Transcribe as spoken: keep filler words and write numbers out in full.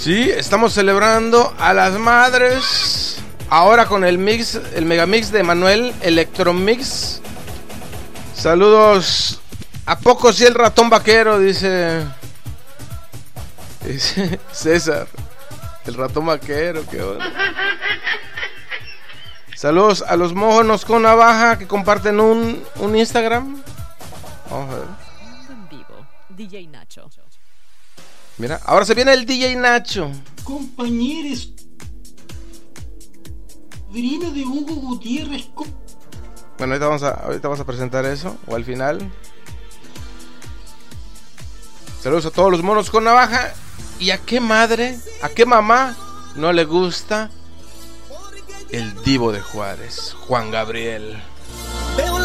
Sí, estamos celebrando a las madres. Ahora con el mix, el megamix de Manuel Electromix. Saludos. ¿A poco sí el ratón vaquero? Dice, dice César. El ratón vaquero, qué onda. Saludos a los mojonos con navaja que comparten un, un Instagram. Vamos a ver. En vivo, D J Nacho. Mira, ahora se viene el D J Nacho. Compañeros, sobrino de Hugo Gutiérrez. Bueno, ahorita vamos a, ahorita vamos a presentar eso, o al final. Saludos a todos los monos con navaja. ¿Y a qué madre, a qué mamá no le gusta el Divo de Juárez, Juan Gabriel?